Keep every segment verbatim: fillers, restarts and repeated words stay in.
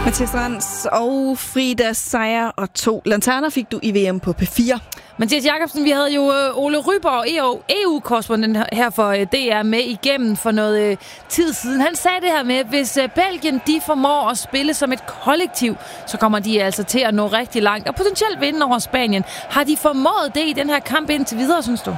Mathias Rans og Frida Seier og to lanterner fik du i V M på P fire. Mathias Jakobsen, vi havde jo Ole Ryborg, E U-korrespondent her for D R, med igennem for noget tid siden. Han sagde det her med, at hvis Belgien de formår at spille som et kollektiv, så kommer de altså til at nå rigtig langt og potentielt vinde over Spanien. Har de formået det i den her kamp indtil videre, synes du?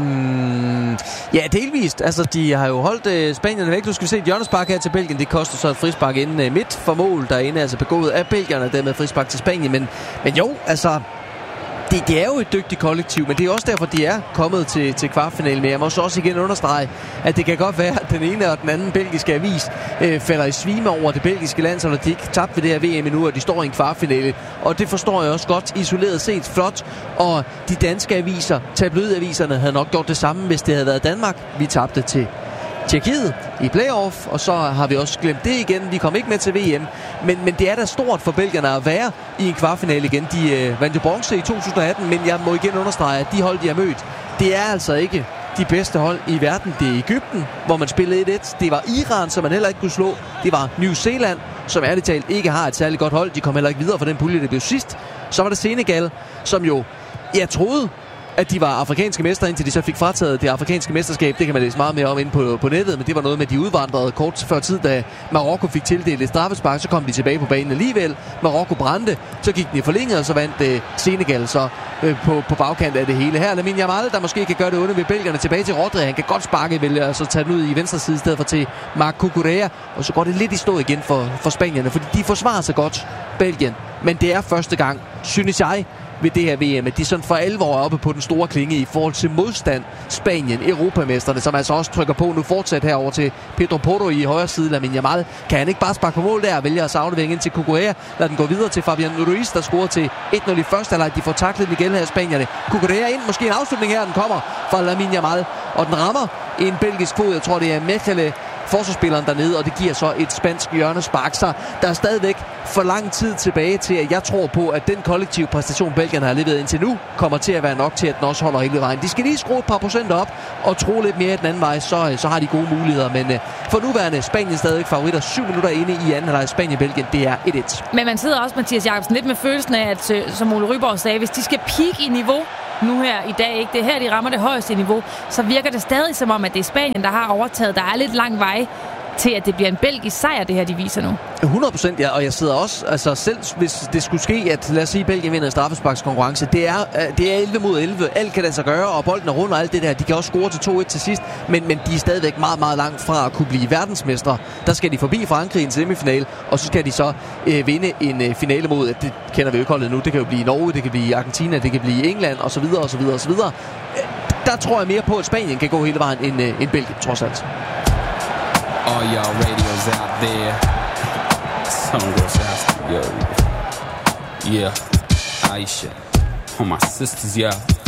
Mm, ja, delvist. Altså, de har jo holdt øh, Spanierne væk. Du skal se et hjørnespark her til Belgien. Det koster så et frispark inden øh, midt for mål derinde, altså begået af belgierne, dermed frispark til Spanien. Men, men jo, altså... Det, det er jo et dygtigt kollektiv, men det er også derfor, de er kommet til, til kvartfinalen. Men jeg må så også igen understrege, at det kan godt være, at den ene og den anden belgiske avis øh, falder i svime over det belgiske land, så de ikke tabte ved det her V M endnu, og de står i en kvartfinale. Og det forstår jeg også godt isoleret set flot. Og de danske aviser, tabloidaviserne, havde nok gjort det samme, hvis det havde været Danmark. Vi tabte til Tjekkiet i playoff, og så har vi også glemt det igen. Vi kom ikke med til V M, men, men det er da stort for belgierne at være i en kvartfinale igen. De øh, vandt jo bronze i to tusind og atten, men jeg må igen understrege, at de hold, de har mødt, det er altså ikke de bedste hold i verden. Det er Egypten, hvor man spillede et et. Det var Iran, som man heller ikke kunne slå. Det var New Zealand, som ærligt talt ikke har et særligt godt hold. De kom heller ikke videre fra den pulje, det blev sidst. Så var det Senegal, som jo, jeg troede, at de var afrikanske mestre, indtil de så fik frataget det afrikanske mesterskab. Det kan man læse meget mere om inde på, på nettet, men det var noget med, de udvandrede kort før tid, da Marokko fik tildelt et straffespark. Så kom de tilbage på banen alligevel. Marokko brændte, så gik den i forlænget, og så vandt øh, Senegal så øh, på, på bagkant af det hele. Her Lamine Yamal, der måske kan gøre det under ved belgierne, tilbage til Rodri. Han kan godt sparke, vælge og så tage den ud i venstre side i stedet for til Marc Cucurella. Og så går det lidt i stå igen for, for spanierne, fordi de forsvarer sig godt, Belgien. Men det er første gang, synes jeg, ved det her V M, at de sådan for alvor er oppe på den store klinge i forhold til modstand. Spanien, europamesterne, som altså også trykker på nu fortsat herover til Pedro Porro i højre side. Lamine Yamal, kan han ikke bare sparke på mål der og vælge at aflevering ind til Cucurella? Lad den gå videre til Fabian Ruiz, der scorer til et nul i første halvleg. De får taklet den igen her, Spanierne. Cucurella ind, måske en afslutning her, den kommer fra Lamine Yamal, og den rammer en belgisk fod. Jeg tror, det er Mechele, forsvarsspilleren dernede, og det giver så et spansk hjørnespark. Så der er stadigvæk for lang tid tilbage til, at jeg tror på, at den kollektive præstation, Belgien har leveret indtil nu, kommer til at være nok til, at den også holder hele vejen. De skal lige skrue et par procent op og tro lidt mere i den anden vej, så, så har de gode muligheder. Men for nuværende Spanien stadig favoritter. Syv minutter inde i anden halvleg. Spanien-Belgien, det er et et. Men man sidder også, Mathias Jakobsen, lidt med følelsen af, at som Ole Ryborg sagde, hvis de skal peak i niveau nu her i dag, ikke? Det her, de rammer det højeste niveau, så virker det stadig som om, at det er Spanien, der har overtaget. Der er lidt lang vej til, at det bliver en belgisk sejr, det her, de viser nu. hundrede procent, ja, og jeg sidder også, altså selv hvis det skulle ske, at lad os sige, Belgien vinder en straffesparkskonkurrence, det er, det er elleve mod elleve, alt kan lade sig gøre, og bolden er rundt og alt det der, de kan også score til to et til sidst, men, men de er stadigvæk meget, meget langt fra at kunne blive verdensmestre. Der skal de forbi Frankrig i en semifinal, og så skal de så øh, vinde en øh, finale mod, at det kender vi jo ikke holdet nu, det kan jo blive Norge, det kan blive Argentina, det kan blive England, og så videre, og så videre, og så videre. Der tror jeg mere på, at Spanien kan gå hele vejen end, øh, end Belgien, trods alt. All y'all radios out there. Some goes out. Yo. Yeah. Aisha. All my sisters, yeah.